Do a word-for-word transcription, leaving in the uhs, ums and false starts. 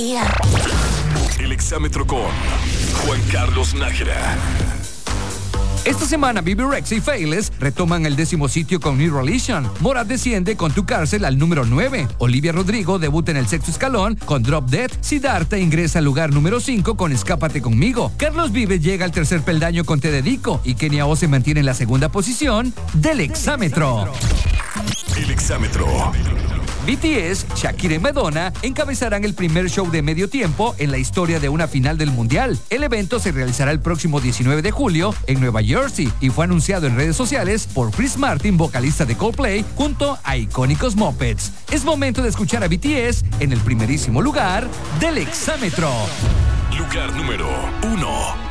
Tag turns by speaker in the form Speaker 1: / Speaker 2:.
Speaker 1: El exámetro con Juan Carlos Nájera.
Speaker 2: Esta semana, Bebe Rexha y Faithless retoman el décimo sitio con New Religion. Morat desciende con Tu Cárcel al número nueve. Olivia Rodrigo debuta en el sexto escalón con Drop Dead. Siddhartha ingresa al lugar número cinco con Escápate Conmigo. Carlos Vives llega al tercer peldaño con Te Dedico. Y Kenia O se mantiene en la segunda posición del exámetro.
Speaker 1: El exámetro.
Speaker 2: B T S, Shakira y Madonna encabezarán el primer show de medio tiempo en la historia de una final del Mundial. El evento se realizará el próximo diecinueve de julio en Nueva Jersey y fue anunciado en redes sociales por Chris Martin, vocalista de Coldplay, junto a icónicos Muppets. Es momento de escuchar a B T S en el primerísimo lugar del exámetro.
Speaker 1: Lugar número uno.